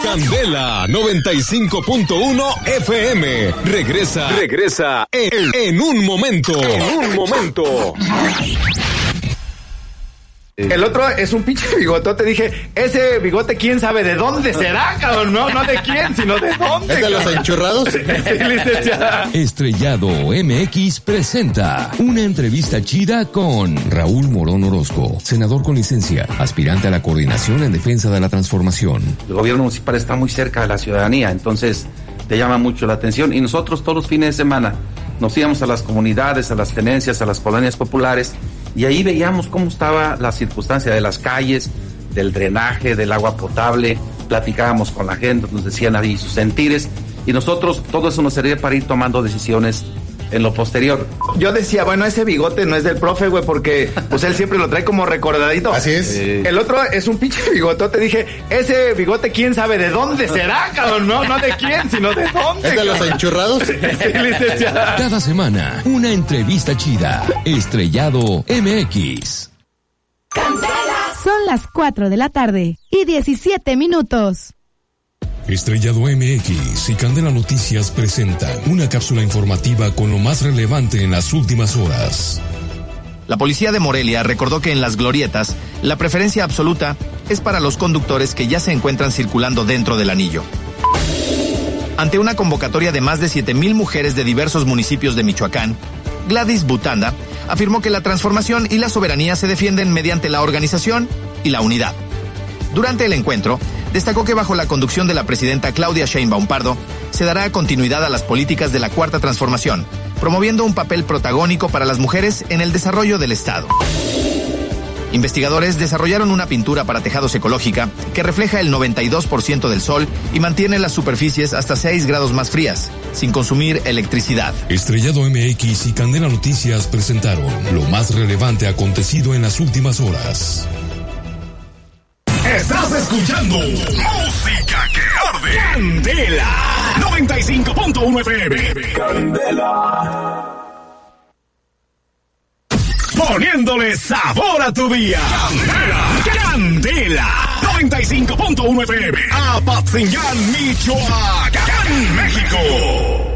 Candela 95.1 FM. Regresa en un momento. El otro es un pinche bigotote. Dije, ese bigote, ¿quién sabe de dónde será, cabrón? No de quién, sino de dónde. ¿Es de los enchurrados? Sí, licenciada. Estrellado MX presenta una entrevista chida con Raúl Morón Orozco, senador con licencia, aspirante a la coordinación en defensa de la transformación. El gobierno municipal está muy cerca de la ciudadanía, entonces te llama mucho la atención. Y nosotros todos los fines de semana nos íbamos a las comunidades, a las tenencias, a las colonias populares, y ahí veíamos cómo estaba la circunstancia de las calles, del drenaje, del agua potable. Platicábamos con la gente, nos decían ahí sus sentires, y nosotros todo eso nos servía para ir tomando decisiones en lo posterior. Yo decía, bueno, ese bigote no es del profe, güey, porque pues él siempre lo trae como recordadito. Así es. El otro es un pinche bigotote. Dije, ese bigote, ¿quién sabe de dónde será, cabrón? No de quién, sino de dónde. ¿Es de los enchurrados? Sí, licenciada. Cada semana, una entrevista chida. Estrellado MX. Son las 4 de la tarde y 17 minutos. Estrellado MX y Candela Noticias presentan una cápsula informativa con lo más relevante en las últimas horas. La policía de Morelia recordó que en las glorietas, la preferencia absoluta es para los conductores que ya se encuentran circulando dentro del anillo. Ante una convocatoria de más de 7,000 mujeres de diversos municipios de Michoacán, Gladys Butanda afirmó que la transformación y la soberanía se defienden mediante la organización y la unidad. Durante el encuentro, destacó que bajo la conducción de la presidenta Claudia Sheinbaum Pardo, se dará continuidad a las políticas de la Cuarta Transformación, promoviendo un papel protagónico para las mujeres en el desarrollo del Estado. Investigadores desarrollaron una pintura para tejados ecológica que refleja el 92% del sol y mantiene las superficies hasta 6 grados más frías, sin consumir electricidad. Estrellado MX y Candela Noticias presentaron lo más relevante acontecido en las últimas horas. Estás escuchando música que arde. Candela 95.1 FM. Candela. Poniéndole sabor a tu día. Candela 95.1 FM. Apatzingán, Michoacán, México.